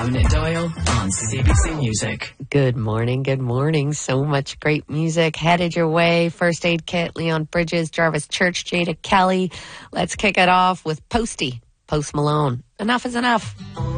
Doyle on CBC Music. Good morning, good morning. So much great music headed your way. First Aid Kit, Leon Bridges, Jarvis Church, Jada Kelly. Let's kick it off with Post Malone. Enough is enough.